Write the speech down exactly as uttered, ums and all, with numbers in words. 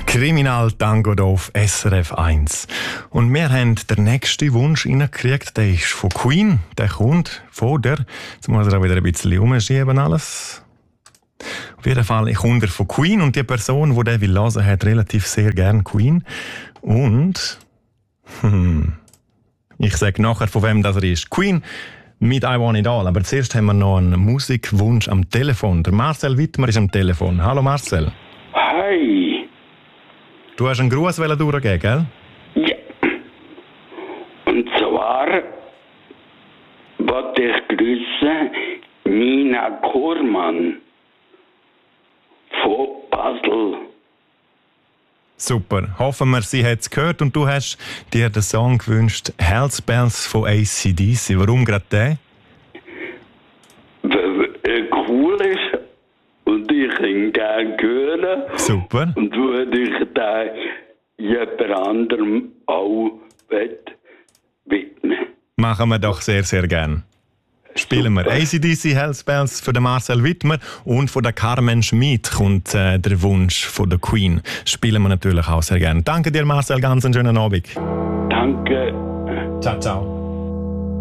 Kriminal-Tango hier auf S R F eins. Und wir haben den nächsten Wunsch reingekriegt, der ist von Queen. Der kommt von der, jetzt muss er auch wieder ein bisschen umschieben alles. Auf jeden Fall kommt er von Queen und die Person, die den will hören, hat relativ sehr gern Queen. Und hm, ich sage nachher, von wem das er ist. Queen mit I Want It All. Aber zuerst haben wir noch einen Musikwunsch am Telefon. Der Marcel Wittmer ist am Telefon. Hallo Marcel. Hi. Du hast einen Gruß durchgeben, gell? Ja. Und zwar wollte ich grüßen Nina Kurmann von Basel. Super. Hoffen wir, sie hat es gehört und du hast dir den Song gewünscht, Hells Bells von A C D C. Warum gerade den? Weil er cool ist und ich ihn gerne hören. Super. Und würde ich da jemand anderem auch widmen. Machen wir doch sehr, sehr gern. Spielen wir A C D C Hells Bells für den Marcel Wittmer und von der Carmen Schmid kommt äh, der Wunsch von der Queen. Spielen wir natürlich auch sehr gern. Danke dir Marcel, ganz einen schönen Abend. Danke. Ciao, ciao.